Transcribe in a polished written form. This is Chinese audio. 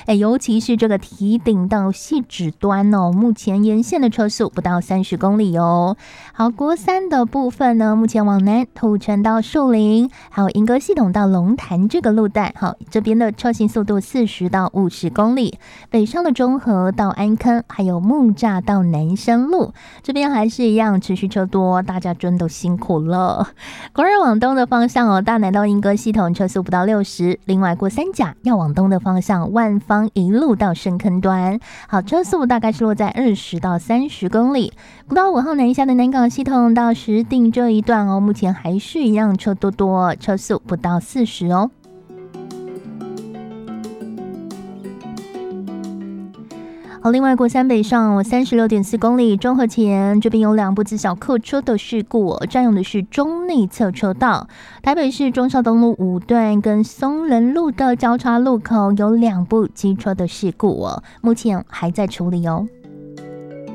尤其是这个堤顶到汐止端哦，目前沿线的车速不到30公里哦。好，国三的部分呢，目前往南土城到树林，还有莺歌系统到龙潭这个路段，好，这边的车行速度40到50公里。北上的中和到安坑，还有木栅到南山路，这边还是一样持续车多，大家真的辛苦了。国二往东的方向哦，大南到莺歌系统车速不到60，另外过三甲要往东的方向，万芳一路到深坑端，好，车速大概是落在20到30公里。国道5号南下的南港系统到石碇这一段哦，目前还是一样车多，车速不到40哦。好，另外国三北上36.4公里，中和前这边有2部自小客车的事故占用的是中内侧车道。台北市忠孝东路5段跟松仁路的交叉路口有2部机车的事故目前还在处理哦。